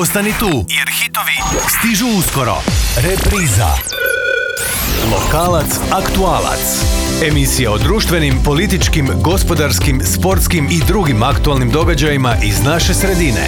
Ostani tu, jer hitovi stižu uskoro. Repriza. Lokalac, aktualac. Emisija o društvenim, političkim, gospodarskim, sportskim i drugim aktualnim događajima iz naše sredine.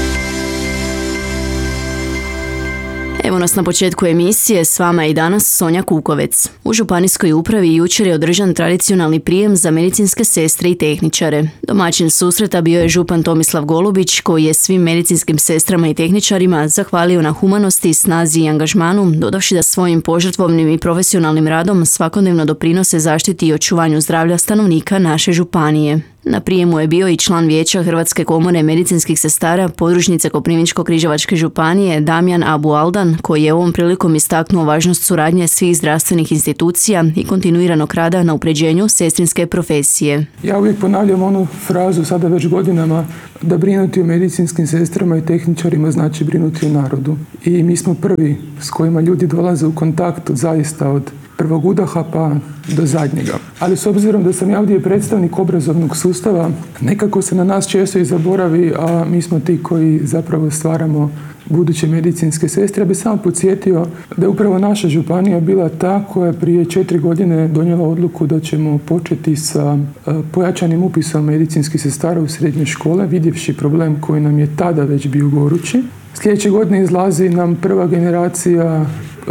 Evo nas na početku emisije, s vama je i danas Sonja Kukovec. U županijskoj upravi jučer je održan tradicionalni prijem za medicinske sestre i tehničare. Domaćin susreta bio je župan Tomislav Golubić, koji je svim medicinskim sestrama i tehničarima zahvalio na humanosti, snazi i angažmanu, dodavši da svojim požrtvovnim i profesionalnim radom svakodnevno doprinose zaštiti i očuvanju zdravlja stanovnika naše županije. Na prijemu je bio i član vijeća Hrvatske komore medicinskih sestara podružnice Koprivničko-križevačke županije Damjan Abu Aldan, koji je ovom prilikom istaknuo važnost suradnje svih zdravstvenih institucija i kontinuiranog rada na upređenju sestrinske profesije. Ja uvijek ponavljam onu frazu sada već godinama da brinuti o medicinskim sestrama i tehničarima znači brinuti o narodu. I mi smo prvi s kojima ljudi dolaze u kontakt zaista od prvog udaha pa do zadnjega. Ali s obzirom da sam ja ovdje predstavnik obrazovnog sustava, nekako se na nas često i zaboravi, a mi smo ti koji zapravo stvaramo buduće medicinske sestre. Ja bih samo podsjetio da je upravo naša županija bila ta koja prije 4 godine donijela odluku da ćemo početi sa pojačanim upisom medicinskih sestara u srednje škole, vidjevši problem koji nam je tada već bio gorući. Sljedeće godine izlazi nam prva generacija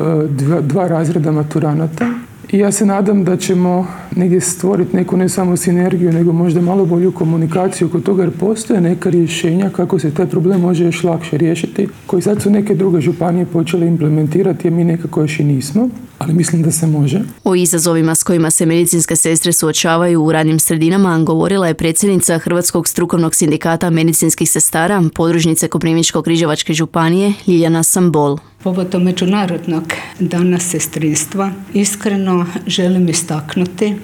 2 razreda maturanata i ja se nadam da ćemo negdje stvoriti neku ne samo sinergiju, nego možda malo bolju komunikaciju oko toga, jer postoje neka rješenja kako se taj problem može još lakše riješiti, koji sad su neke druge županije počele implementirati, a mi nekako još i nismo, ali mislim da se može. O izazovima s kojima se medicinske sestre suočavaju u radnim sredinama govorila je predsjednica Hrvatskog strukovnog sindikata medicinskih sestara podružnice Koprivničko-križevačke županije Ljiljana Sambol. Povodom Međunarodnog dana sestrinstva iskreno želim istaknuti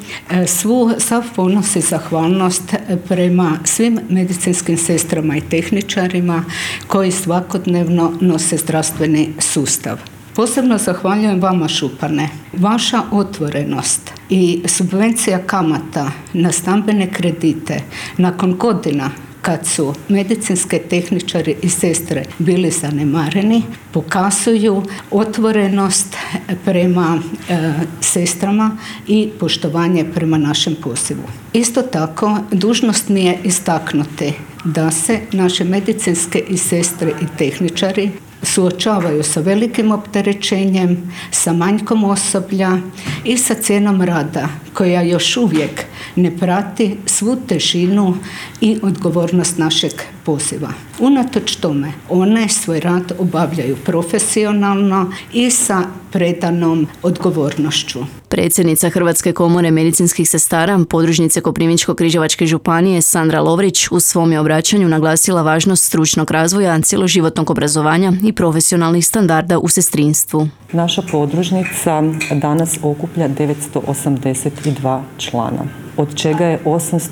sav ponos i zahvalnost prema svim medicinskim sestrama i tehničarima koji svakodnevno nose zdravstveni sustav. Posebno zahvaljujem vama, župane. Vaša otvorenost i subvencija kamata na stambene kredite nakon godina kad su medicinske tehničari i sestre bili zanemareni, pokazuju otvorenost prema sestrama i poštovanje prema našem pozivu. Isto tako, dužnost mi je istaknuti da se naše medicinske i sestre i tehničari suočavaju sa velikim opterećenjem, sa manjkom osoblja i sa cijenom rada koja još uvijek ne prati svu težinu i odgovornost našeg poziva. Unatoč tome, one svoj rad obavljaju profesionalno i sa predanom odgovornošću. Predsjednica Hrvatske komore medicinskih sestara podružnice Koprivničko-križevačke županije Sandra Lovrić u svom je obraćanju naglasila važnost stručnog razvoja, cjeloživotnog obrazovanja i profesionalnih standarda u sestrinstvu. Naša podružnica danas okuplja 982 člana, od čega je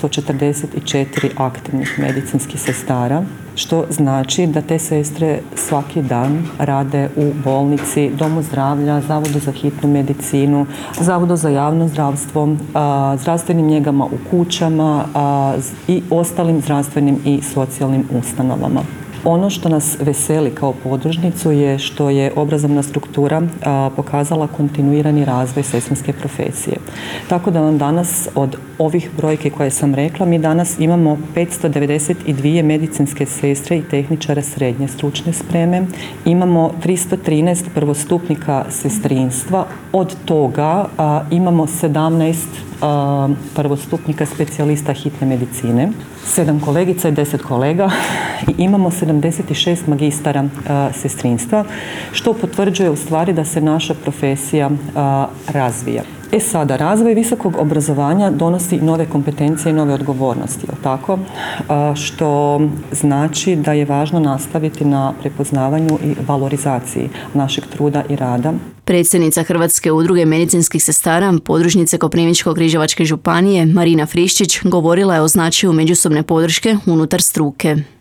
844 aktivnih medicinskih sestara, što znači da te sestre svaki dan rade u bolnici, domu zdravlja, zavodu za hitnu medicinu, zavodu za javno zdravstvo, zdravstvenim njegama u kućama i ostalim zdravstvenim i socijalnim ustanovama. Ono što nas veseli kao podružnicu je što je obrazovna struktura pokazala kontinuirani razvoj sestrinske profesije. Tako da vam danas od ovih brojke koje sam rekla, mi danas imamo 592 medicinske sestre i tehničara srednje stručne spreme, imamo 313 prvostupnika sestrinstva, od toga imamo 17 prvostupnika specijalista hitne medicine, 7 kolegica i 10 kolega i imamo 76 magistara sestrinstva, što potvrđuje u stvari da se naša profesija razvija. Sada, razvoj visokog obrazovanja donosi nove kompetencije i nove odgovornosti, tako? Što znači da je važno nastaviti na prepoznavanju i valorizaciji našeg truda i rada. Predsjednica Hrvatske udruge medicinskih sestara podružnice Koprivničko-križevačke županije Marina Friščić govorila je o značaju međusobne podrške unutar struke.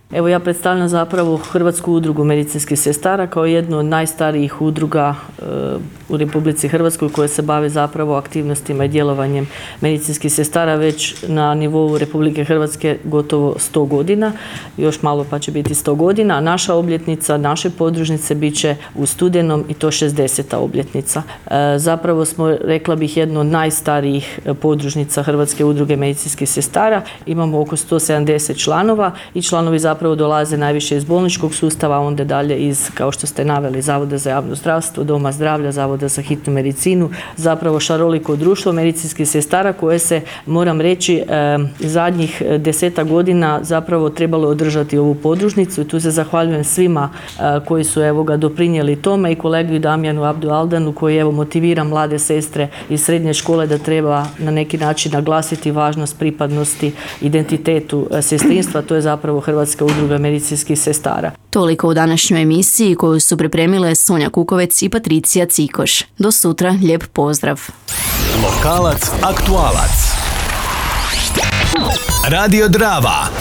Evo ja predstavljam zapravo Hrvatsku udrugu medicinskih sestara kao jednu od najstarijih udruga u Republici Hrvatskoj koja se bave zapravo aktivnostima i djelovanjem medicinskih sestara već na nivou Republike Hrvatske gotovo 100 godina. Još malo pa će biti 100 godina. Naša obljetnica, naše podružnice bit će u studenom i to 60. obljetnica. Zapravo smo, rekla bih, jedno od najstarijih podružnica Hrvatske udruge medicinskih sestara. Imamo oko 170 članova i članovi zapravo dolaze najviše iz bolničkog sustava, a onda dalje iz, kao što ste naveli, Zavoda za javno zdravstvo, Doma zdravlja, Zavoda za hitnu medicinu, zapravo šaroliko društvo medicinskih sestara koje se, moram reći, zadnjih 10 godina zapravo trebalo održati ovu podružnicu i tu se zahvaljujem svima koji su doprinijeli tome i kolegi Damjanu Abdu Aldanu koji motivira mlade sestre iz srednje škole da treba na neki način naglasiti važnost pripadnosti identitetu sestrinstva, to je zapravo Hrvatska udruga medicinskih sestara. Toliko u današnjoj emisiji koju su pripremile Sonja Kukovec i Patricija Cikoš. Do sutra, lijep pozdrav. Lokalac, aktualac. Radio Drava.